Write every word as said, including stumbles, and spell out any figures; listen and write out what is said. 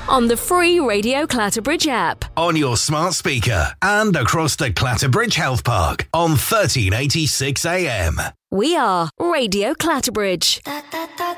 on the free Radio Clatterbridge app, on your smart speaker, and across the Clatterbridge Health Park on thirteen eighty-six A M. We are Radio Clatterbridge.